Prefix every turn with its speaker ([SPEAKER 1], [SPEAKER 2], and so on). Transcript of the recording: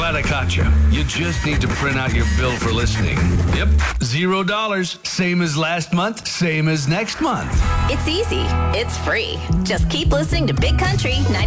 [SPEAKER 1] glad I caught you. You just need to print out your bill for listening. Yep, $0. Same as last month, same as next month.
[SPEAKER 2] It's easy. It's free. Just keep listening to Big Country 90.